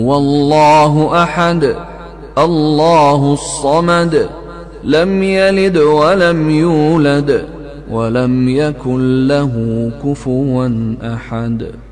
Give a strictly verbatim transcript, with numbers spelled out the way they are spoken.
والله أحد الله الصمد لم يلد ولم يولد ولم يكن له كفوا أحد.